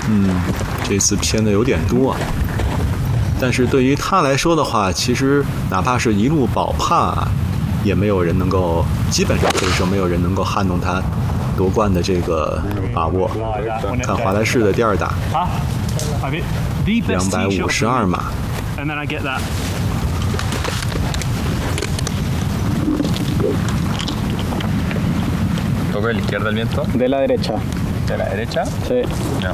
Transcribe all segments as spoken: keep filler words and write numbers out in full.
嗯，这次偏的有点多啊。但是对于他来说的话，其实哪怕是一路保帕，也没有人能够，基本上可以说没有人能够撼动他夺冠的这个把握。看华莱士的第二打，两百五十二码。 ¿Toca de la izquierda el viento? De la derecha. ¿De la derecha? Sí. No.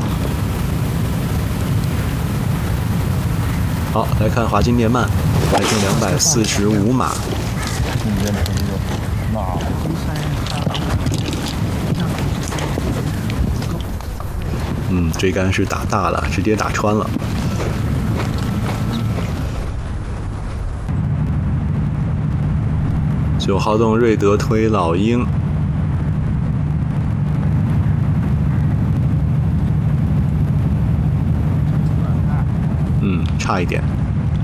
好，来看华金涅曼，来成两百四十五码。嗯，追杆是打大了，直接打穿了。九号洞瑞德推老鹰。嗯，差一点。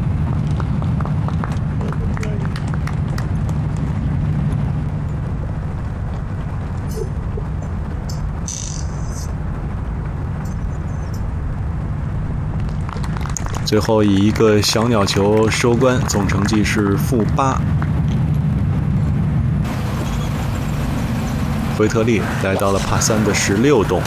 最后以一个小鸟球收官，总成绩是负八。惠特利来到了帕三的十六洞。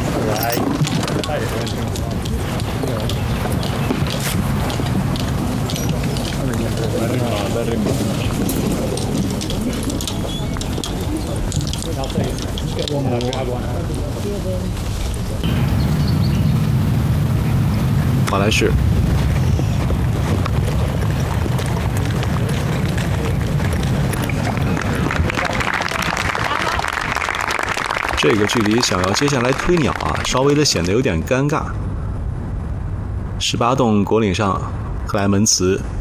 华莱士。这个距离想要接下来推鸟啊，稍微的显得有点尴尬。十八洞果岭上，克莱门茨